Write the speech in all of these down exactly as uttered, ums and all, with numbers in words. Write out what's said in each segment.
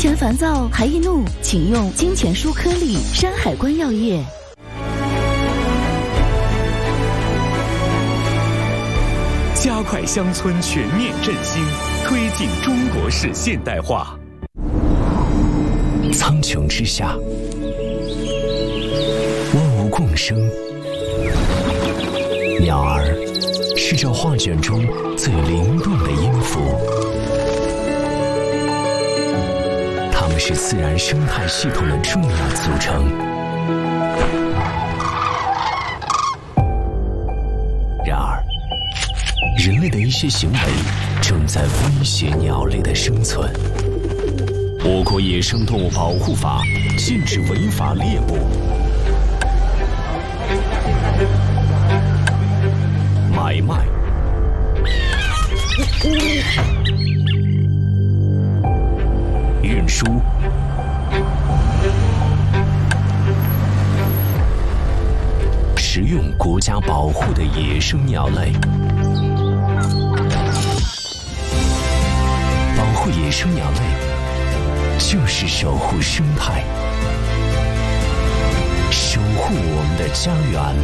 钱烦躁还易怒，请用金钱舒颗粒山海关药业。 加快乡村全面振兴，推进中国式现代化。 苍穹之下，万物共生。鸟儿是这画卷中最灵动的音符，它们是自然生态系统的重要组成。然而，人类的一些行为正在威胁鸟类的生存。我国野生动物保护法禁止违法猎捕、买卖、运输、食用国家保护的野生鸟类。保护野生鸟类，就是守护生态，守护我们的家园。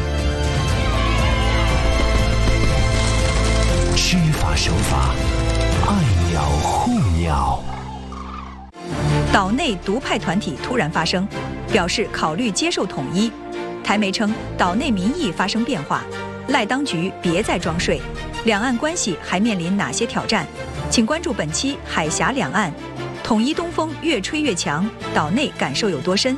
知法守法，爱鸟护鸟。 岛内独派团体突然发声，表示考虑接受统一。台媒称，岛内民意发生变化，赖当局别再装睡。两岸关系还面临哪些挑战？请关注本期《海峡两岸》，统一东风越吹越强，岛内感受有多深？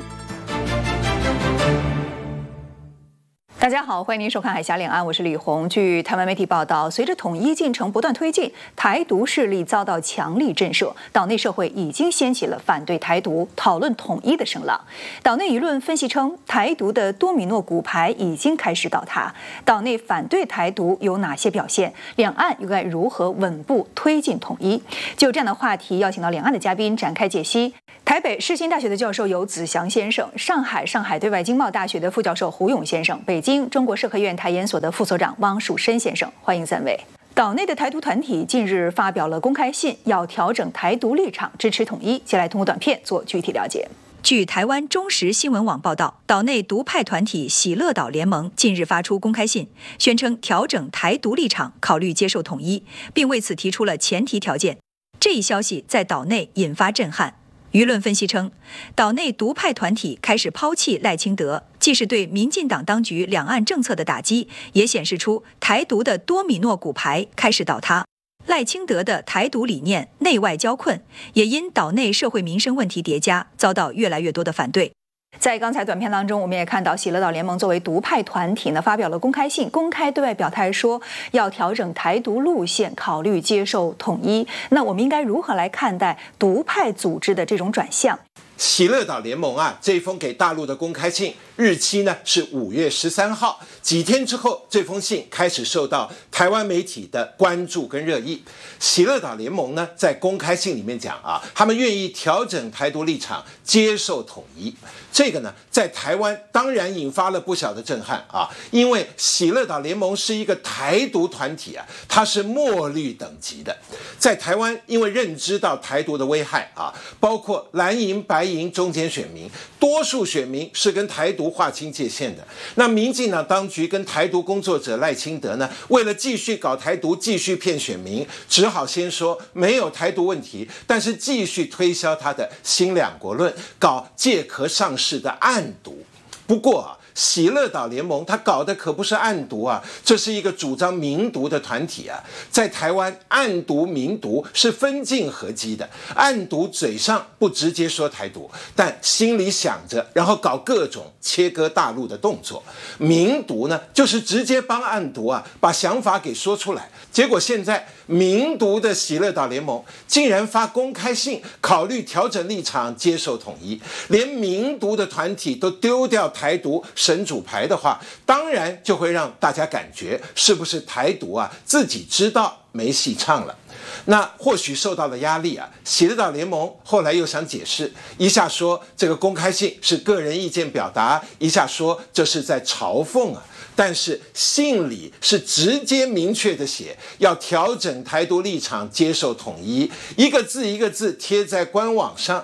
大家好，欢迎您收看《海峡两岸》，我是李红。据台湾媒体报道，随着统一进程不断推进，台独势力遭到强力震慑，岛内社会已经掀起了反对台独、讨论统一的声浪。岛内舆论分析称，台独的多米诺骨牌已经开始倒塌。岛内反对台独有哪些表现？两岸又该如何稳步推进统一？就这样的话题，邀请到两岸的嘉宾展开解析。台北世新大学的教授游子祥先生，上海上海对外经贸大学的副教授胡勇先生，北京中国社科院台研所的副所长汪树深先生，欢迎三位。岛内的台独团体近日发表了公开信，要调整台独立场，支持统一。接下来通过短片做具体了解。据台湾中时新闻网报道，岛内独派团体喜乐岛联盟近日发出公开信，宣称调整台独立场，考虑接受统一，并为此提出了前提条件。这一消息在岛内引发震撼。舆论分析称，岛内独派团体开始抛弃赖清德，既是对民进党当局两岸政策的打击，也显示出台独的多米诺骨牌开始倒塌。赖清德的台独理念内外交困，也因岛内社会民生问题叠加，遭到越来越多的反对。在刚才短片当中，我们也看到喜乐岛联盟作为独派团体呢，发表了公开信，公开对外表态说要调整台独路线，考虑接受统一。那我们应该如何来看待独派组织的这种转向？ 喜乐岛联盟啊，这封给大陆的公开信日期呢是五月十三号，几天之后，这封信开始受到台湾媒体的关注跟热议。喜乐岛联盟呢，在公开信里面讲啊，他们愿意调整台独立场，接受统一。这个呢，在台湾当然引发了不小的震撼啊，因为喜乐岛联盟是一个台独团体啊，它是墨绿等级的。在台湾，因为认知到台独的危害啊，包括蓝营、白营中间选民，多数选民是跟台独划清界限的。那民进党当局跟台独工作者赖清德呢，为了继续搞台独，继续骗选民，只好先说没有台独问题，但是继续推销他的新两国论，搞借壳上市的暗独。不过啊，喜乐岛联盟他搞的可不是暗独啊，这是一个主张民独的团体啊。在台湾，暗独民独是分进合击的，暗独嘴上不直接说台独，但心里想着，然后搞各种切割大陆的动作。民独呢，就是直接帮暗独啊把想法给说出来。结果现在民独的喜乐岛联盟竟然发公开信，考虑调整立场，接受统一。连民独的团体都丢掉台独神主牌的话，当然就会让大家感觉是不是台独啊自己知道没戏唱了。那或许受到了压力啊，喜乐岛联盟后来又想解释，一下说这个公开信是个人意见表达，一下说这是在嘲讽啊。但是信里是直接明确的写要调整台独立场，接受统一，一个字一个字贴在官网上。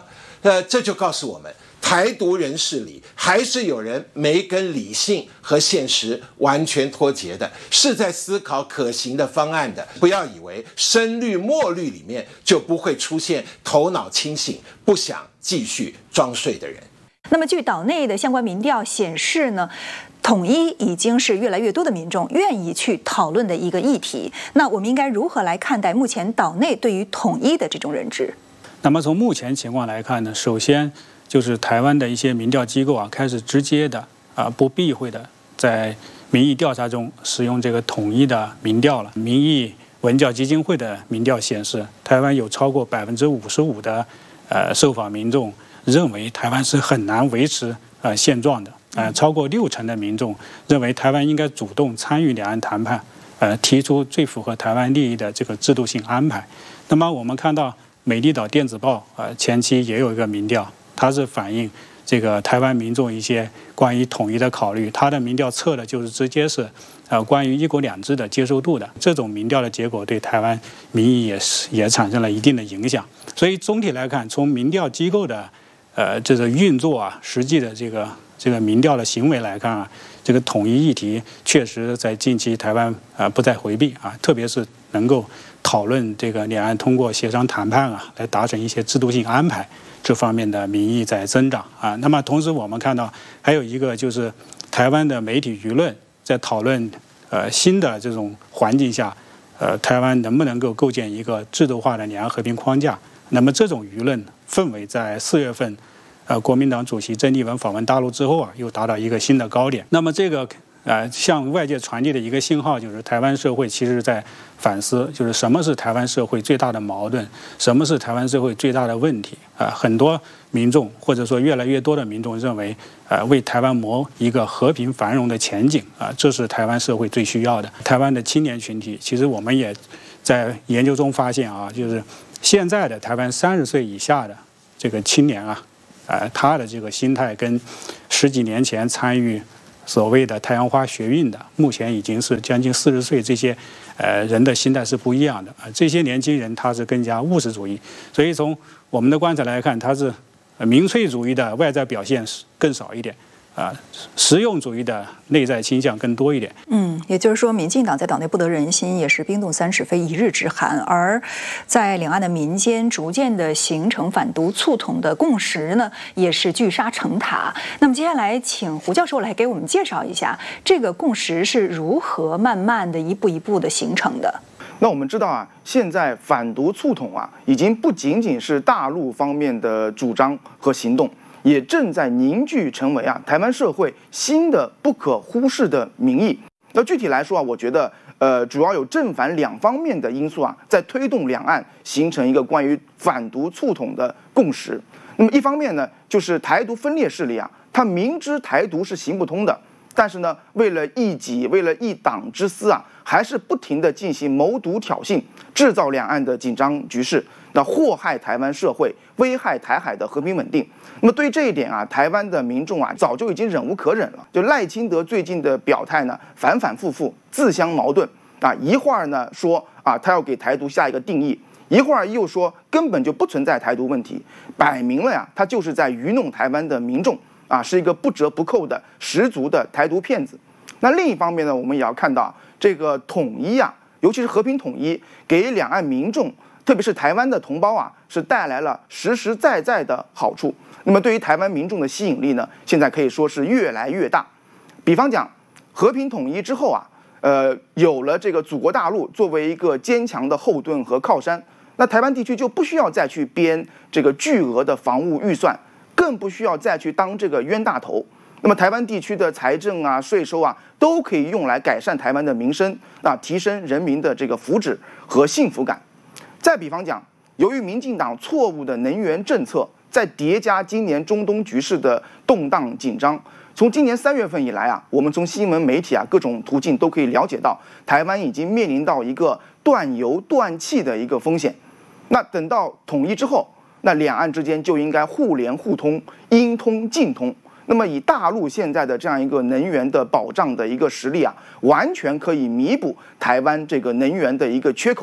呃，这就告诉我们，台独人士里还是有人没跟理性和现实完全脱节的，是在思考可行的方案的。不要以为深绿墨绿里面就不会出现头脑清醒、不想继续装睡的人。 那么，据岛内的相关民调显示呢，统一已经是越来越多的民众愿意去讨论的一个议题。那我们应该如何来看待目前岛内对于统一的这种认知？ 那么从目前情况来看呢，首先就是台湾的一些民调机构啊，开始直接的啊不避讳的在民意调查中使用这个统一的民调了。民意文教基金会的民调显示，台湾有超过百分之五十五的呃受访民众认为台湾是很难维持呃现状的，呃，超过六成的民众认为台湾应该主动参与两岸谈判，呃，提出最符合台湾利益的这个制度性安排。那么我们看到美丽岛电子报呃前期也有一个民调，它是反映这个台湾民众一些关于统一的考虑，它的民调测的就是直接是呃关于一国两制的接受度的。这种民调的结果对台湾民意也是也产生了一定的影响。所以总体来看，从民调机构的呃，这个运作啊，实际的这个这个民调的行为来看啊，这个统一议题确实在近期台湾啊、呃、不再回避啊，特别是能够讨论这个两岸通过协商谈判啊来达成一些制度性安排这方面的民意在增长啊。那么同时我们看到还有一个就是台湾的媒体舆论在讨论呃新的这种环境下，呃台湾能不能够构建一个制度化的两岸和平框架？那么这种舆论氛围在四月份，呃，国民党主席郑丽文访问大陆之后啊，又达到一个新的高点。那么这个呃，向外界传递的一个信号就是，台湾社会其实在反思，就是什么是台湾社会最大的矛盾，什么是台湾社会最大的问题啊、呃？很多民众或者说越来越多的民众认为，呃，为台湾谋一个和平繁荣的前景啊、呃，这是台湾社会最需要的。台湾的青年群体，其实我们也在研究中发现啊，就是现在的台湾三十岁以下的这个青年啊，呃，他的这个心态跟十几年前参与所谓的太阳花学运的，目前已经是将近四十岁这些呃人的心态是不一样的啊、呃。这些年轻人他是更加务实主义，所以从我们的观察来看，他是民粹主义的外在表现更少一点。啊，实用主义的内在倾向更多一点。 嗯，也就是说，民进党在岛内不得人心，也是冰冻三尺非一日之寒。而在两岸的民间逐渐的形成反独促统的共识呢，也是聚沙成塔。那么接下来，请胡教授来给我们介绍一下这个共识是如何慢慢的一步一步的形成的。 那我们知道啊，现在反独促统啊，已经不仅仅是大陆方面的主张和行动。也正在凝聚成为啊台湾社会新的不可忽视的民意。那具体来说啊，我觉得呃主要有正反两方面的因素啊，在推动两岸形成一个关于反独促统的共识。那么一方面呢，就是台独分裂势力啊，他明知台独是行不通的，但是呢，为了一己为了一党之私啊，还是不停地进行谋独挑衅，制造两岸的紧张局势，那祸害台湾社会，危害台海的和平稳定。那么对这一点啊，台湾的民众啊，早就已经忍无可忍了。就赖清德最近的表态呢，反反复复，自相矛盾啊。一会儿呢说啊，他要给台独下一个定义，一会儿又说根本就不存在台独问题，摆明了呀，他就是在愚弄台湾的民众啊，是一个不折不扣的十足的台独骗子。那另一方面呢，我们也要看到这个统一啊，尤其是和平统一，给两岸民众，特别是台湾的同胞啊，是带来了实实在在的好处。那么对于台湾民众的吸引力呢，现在可以说是越来越大。比方讲，和平统一之后啊，呃，有了这个祖国大陆作为一个坚强的后盾和靠山，那台湾地区就不需要再去编这个巨额的防务预算，更不需要再去当这个冤大头。那么台湾地区的财政啊、税收啊，都可以用来改善台湾的民生，啊，提升人民的这个福祉和幸福感。再比方讲，由于民进党错误的能源政策，再叠加今年中东局势的动荡紧张，从今年三月份以来啊，我们从新闻媒体啊各种途径都可以了解到，台湾已经面临到一个断油断气的一个风险。那等到统一之后，那两岸之间就应该互联互通，应通尽通。那么以大陆现在的这样一个能源的保障的一个实力啊，完全可以弥补台湾这个能源的一个缺口。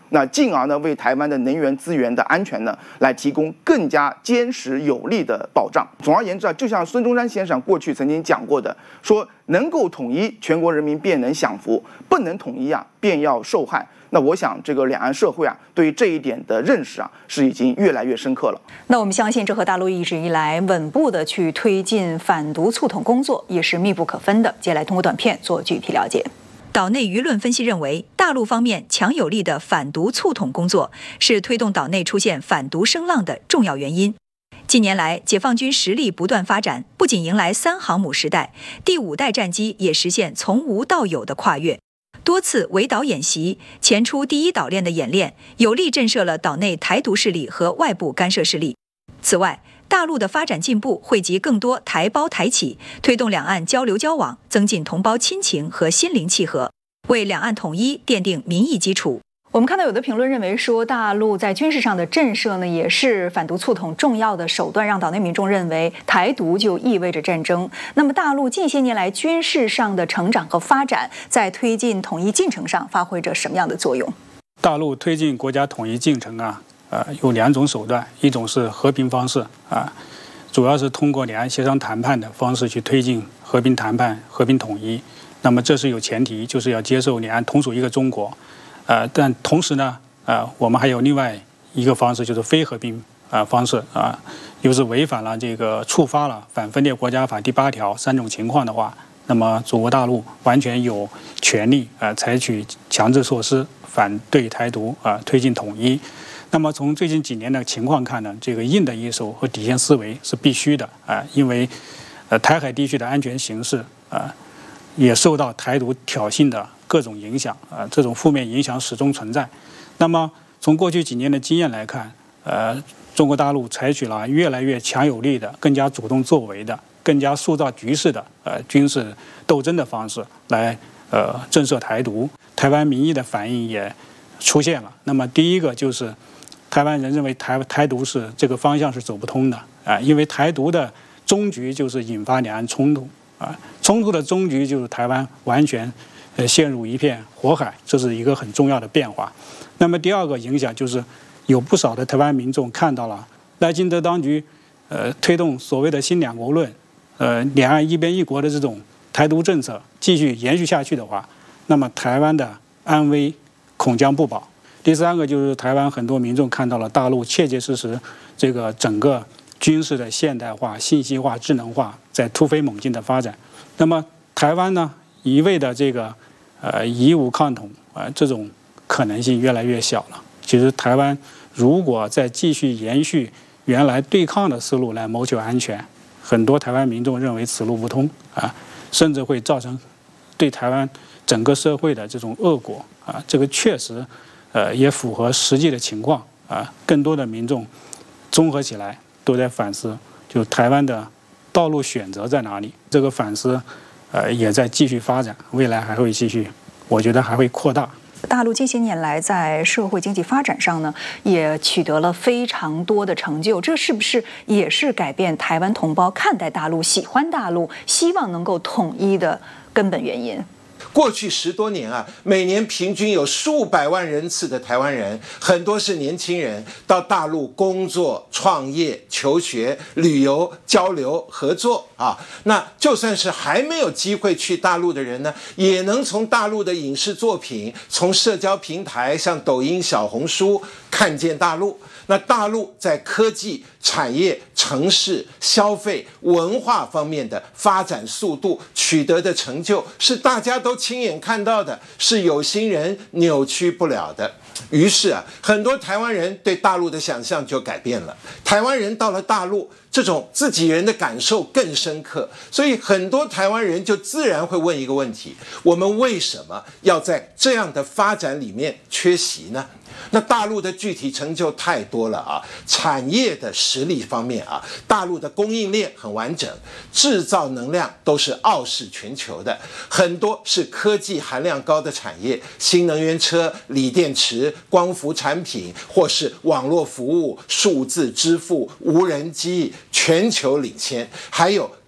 那进而呢为台湾的能源资源的安全呢来提供更加坚实有力的保障。总而言之啊，就像孙中山先生过去曾经讲过的，说能够统一，全国人民便能享福；不能统一啊，便要受害。那我想，这个两岸社会啊，对于这一点的认识啊，是已经越来越深刻了。 那我们相信，这和大陆一直以来稳步的去推进反毒促统工作也是密不可分的。接下来通过短片做具体了解。岛内舆论分析认为，大陆方面强有力的反毒促统工作是推动岛内出现反毒声浪的重要原因。近年来，解放军实力不断发展，不仅迎来三航母时代，第五代战机也实现从无到有的跨越。多次围岛演习、前出第一岛链的演练，有力震慑了岛内台独势力和外部干涉势力。此外，大陆的发展进步汇集更多台胞台企，推动两岸交流交往，增进同胞亲情和心灵契合，为两岸统一奠定民意基础。我们看到有的评论认为说，大陆在军事上的震慑呢，也是反毒促统重要的手段，让岛内民众认为台独就意味着战争。那么，大陆近些年来军事上的成长和发展，在推进统一进程上发挥着什么样的作用？ 大陆推进国家统一进程啊，呃，有两种手段，一种是和平方式啊，主要是通过两岸协商谈判的方式去推进和平谈判、和平统一。那么这是有前提，就是要接受两岸同属一个中国。呃，但同时呢，呃，我们还有另外一个方式，就是非和平啊、呃、方式啊，又是违反了这个触发了反分裂国家法第八条三种情况的话，那么中国大陆完全有权利啊、呃、采取强制措施反对台独啊、呃，推进统一。那么从最近几年的情况看呢，这个硬的一手和底线思维是必须的啊、呃，因为呃台海地区的安全形势啊、呃、也受到台独挑衅的各种影响啊、呃，这种负面影响始终存在。那么从过去几年的经验来看，呃，中国大陆采取了越来越强有力的、更加主动作为的、更加塑造局势的呃军事斗争的方式来呃震慑台独。台湾民意的反应也出现了。那么第一个就是台湾人认为台台独是这个方向是走不通的啊、呃，因为台独的终局就是引发两岸冲突啊、呃，冲突的终局就是台湾完全呃，陷入一片火海，这是一个很重要的变化。那么第二个影响就是，有不少的台湾民众看到了赖清德当局，呃，推动所谓的新两国论，呃，两岸一边一国的这种台独政策继续延续下去的话，那么台湾的安危恐将不保。第三个就是台湾很多民众看到了大陆切切实实这个整个军事的现代化、信息化、智能化在突飞猛进的发展。那么台湾呢？一味的这个呃以武抗统啊、呃，这种可能性越来越小了。其实台湾如果再继续延续原来对抗的思路来谋求安全，很多台湾民众认为此路不通啊，甚至会造成对台湾整个社会的这种恶果啊。这个确实呃也符合实际的情况啊。更多的民众综合起来都在反思，就台湾的道路选择在哪里？这个反思。呃，也在继续发展，未来还会继续，我觉得还会扩大。 大陆近些年来在社会经济发展上呢，也取得了非常多的成就，这是不是也是改变台湾同胞看待大陆、喜欢大陆、希望能够统一的根本原因？ 过去十多年啊，每年平均有数百万人次的台湾人，很多是年轻人，到大陆工作、创业、求学、旅游、交流、合作啊。那就算是还没有机会去大陆的人呢，也能从大陆的影视作品、从社交平台像抖音、小红书看见大陆。那大陆在科技、产业、城市、消费、文化方面的发展速度、取得的成就，是大家都亲眼看到的，是有心人扭曲不了的。于是啊，很多台湾人对大陆的想象就改变了。台湾人到了大陆，这种自己人的感受更深刻，所以很多台湾人就自然会问一个问题：我们为什么要在这样的发展里面缺席呢？那大陆的具体成就太多了啊，产业的实力方面啊，大陆的供应链很完整，制造能量都是傲视全球的，很多是科技含量高的产业，新能源车、锂电池、光伏产品，或是网络服务、数字支付、无人机，全球领先，还有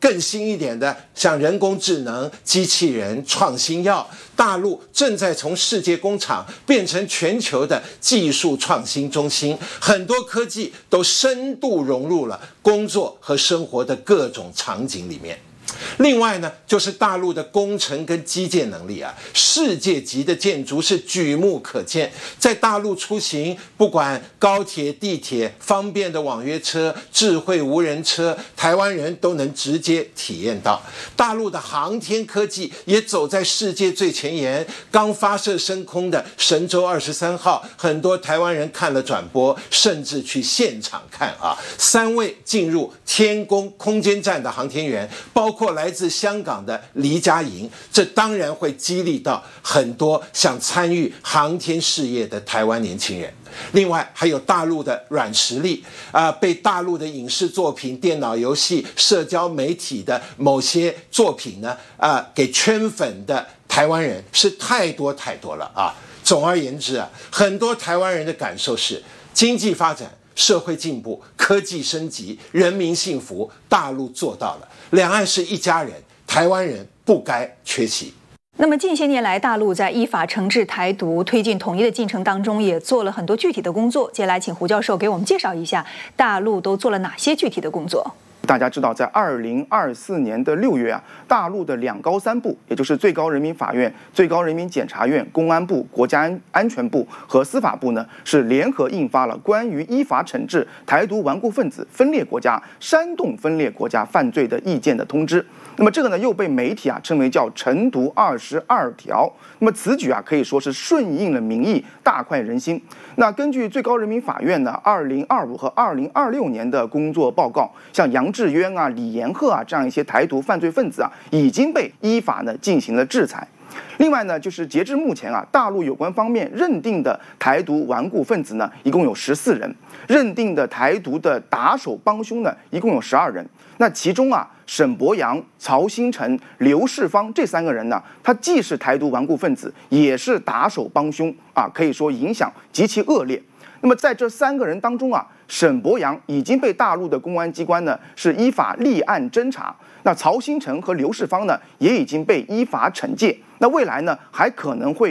更新一点的，像人工智能、机器人、创新药，大陆正在从世界工厂变成全球的技术创新中心，很多科技都深度融入了工作和生活的各种场景里面。另外呢，就是大陆的工程跟基建能力啊，世界级的建筑是举目可见。在大陆出行，不管高铁、地铁、方便的网约车、智慧无人车，台湾人都能直接体验到。大陆的航天科技也走在世界最前沿，刚发射升空的神舟二十三号，很多台湾人看了转播，甚至去现场看啊。三位进入天宫空间站的航天员，包括来自香港的黎佳莹，这当然会激励到很多想参与航天事业的台湾年轻人。另外还有大陆的软实力啊、呃，被大陆的影视作品、电脑游戏、社交媒体的某些作品呢啊、呃，给圈粉的台湾人是太多太多了啊。总而言之啊，很多台湾人的感受是，经济发展、社会进步、科技升级、人民幸福，大陆做到了。两岸是一家人，台湾人不该缺席。 那么近些年来，大陆在依法惩治台独、推进统一的进程当中，也做了很多具体的工作。接下来，请胡教授给我们介绍一下大陆都做了哪些具体的工作。 大家知道，在二零二四年的六月啊，大陆的两高三部，也就是最高人民法院、最高人民检察院、公安部、国家安安全部和司法部呢，是联合印发了关于依法惩治台独顽固分子、分裂国家、煽动分裂国家犯罪的意见的通知。那么这个呢，又被媒体啊称为叫惩独二十二条。那么此举啊，可以说是顺应了民意，大快人心。那根据最高人民法院呢，二零二五和二零二六年的工作报告，像杨志渊啊、李延鹤啊这样一些台独犯罪分子啊，已经被依法呢进行了制裁。另外呢，就是截至目前啊，大陆有关方面认定的台独顽固分子呢，一共有十四人；认定的台独的打手帮凶呢，一共有十二人。那其中啊，沈伯洋、曹新成、刘世芳这三个人呢，他既是台独顽固分子，也是打手帮凶啊，可以说影响极其恶劣。那么在这三个人当中啊，沈伯洋已经被大陆的公安机关呢是依法立案侦查，那曹新成和刘世芳呢也已经被依法惩戒，那未来呢还可能会